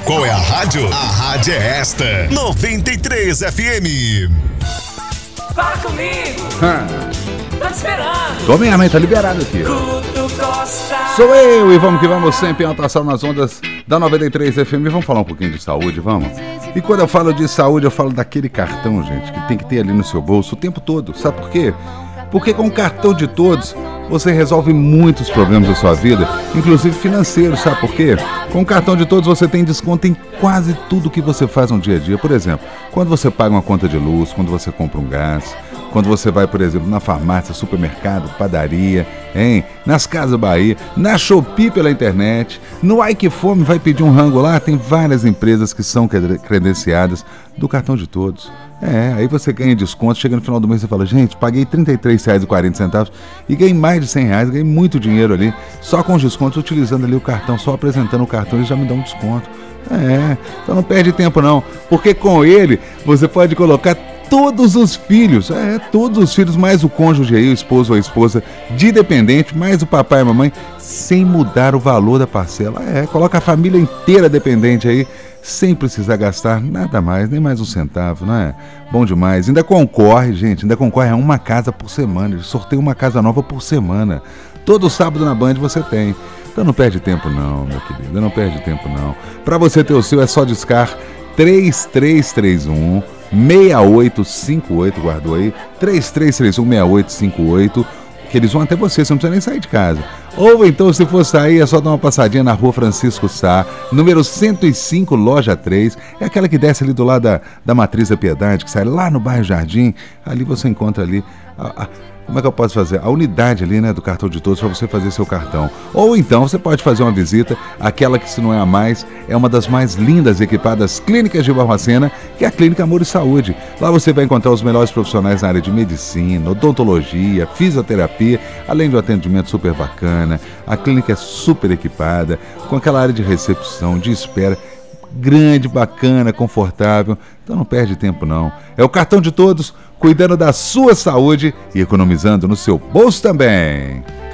Qual é a rádio? A rádio é esta, 93 FM. Fala comigo. Tô te esperando. Tô mesmo, hein? Tá liberado aqui. Guto Costa. Sou eu e vamos que vamos sempre em alta astral nas ondas da 93 FM. Vamos falar um pouquinho de saúde, vamos? E quando eu falo de saúde, eu falo daquele cartão, gente, que tem que ter ali no seu bolso o tempo todo. Sabe por quê? Porque com o cartão de todos, você resolve muitos problemas da sua vida, inclusive financeiros, sabe por quê? Com o cartão de todos você tem desconto em quase tudo que você faz no dia a dia. Por exemplo, quando você paga uma conta de luz, quando você compra um gás, quando você vai, por exemplo, na farmácia, supermercado, padaria, hein? Nas Casas Bahia, na Shopee pela internet, no Ai Que Fome vai pedir um rango lá, tem várias empresas que são credenciadas do cartão de todos. Aí você ganha desconto, chega no final do mês e fala, gente, paguei R$ 33,40 e ganhei mais de R$100, ganhei muito dinheiro ali, só com os descontos, utilizando ali o cartão, só apresentando o cartão, eles já me dão um desconto. Então não perde tempo não, porque com ele você pode colocar todos os filhos, todos os filhos, mais o cônjuge aí, o esposo ou a esposa de dependente, mais o papai e a mamãe, sem mudar o valor da parcela. Coloca a família inteira dependente aí, sem precisar gastar nada mais, nem mais um centavo, não é? Bom demais. Ainda concorre, gente, a uma casa por semana. Ele sorteia uma casa nova por semana. Todo sábado na Band você tem. Então não perde tempo não, meu querido, não perde tempo não. Para você ter o seu é só discar 3331 6858, guardou aí? 3331 6858, que eles vão até você não precisa nem sair de casa. Ou então, se for sair, é só dar uma passadinha na rua Francisco Sá, número 105, loja 3. É aquela que desce ali do lado da Matriz da Piedade, que sai lá no bairro Jardim. Ali você encontra ali como é que eu posso fazer? A unidade ali, né, do cartão de todos para você fazer seu cartão. Ou então você pode fazer uma visita, aquela que se não é a mais, é uma das mais lindas e equipadas clínicas de Barbacena, que é a Clínica Amor e Saúde. Lá você vai encontrar os melhores profissionais na área de medicina, odontologia, fisioterapia, além de um atendimento super bacana. A clínica é super equipada, com aquela área de recepção, de espera, grande, bacana, confortável. Então não perde tempo não. É o cartão de todos, cuidando da sua saúde e economizando no seu bolso também.